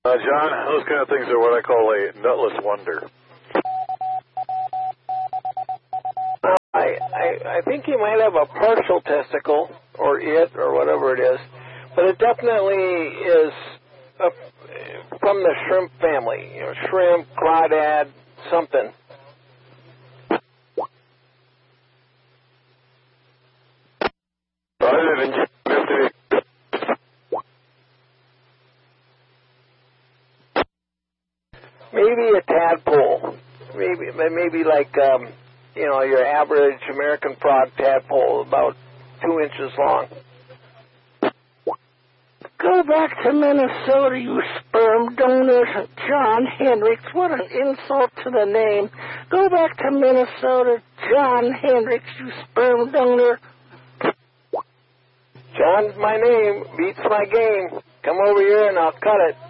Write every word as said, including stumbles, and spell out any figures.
Uh, John, those kind of things are what I call a nutless wonder. I, I, I think he might have a partial testicle, or it, or whatever it is, but it definitely is a, from the shrimp family. You know, shrimp, crawdad, something. Maybe a tadpole. Maybe, maybe like, um, you know, your average American frog tadpole, about two inches long. Go back to Minnesota, you sperm donor. John Hendricks, what an insult to the name. Go back to Minnesota, John Hendricks, you sperm donor. John's my name, beats my game. Come over here and I'll cut it.